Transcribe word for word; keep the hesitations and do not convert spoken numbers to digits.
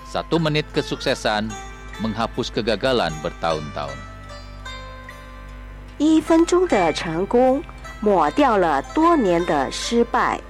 Satu menit kesuksesan menghapus kegagalan bertahun-tahun. 一分钟的成功抹掉了多年的失败。